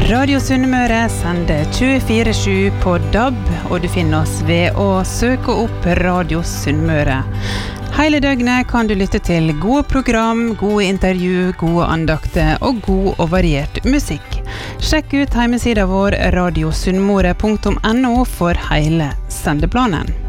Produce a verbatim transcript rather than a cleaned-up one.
Radio Sunnmøre sender tjuefire sju på D A B, og du finner oss ved å søke opp Radio Sunnmøre. Hele døgnet kan du lytte til gode program, gode intervju, gode andakter og god og variert musikk. Sjekk ut hjemmesida vår radio sunnmøre punktum n o for hele sendeplanen.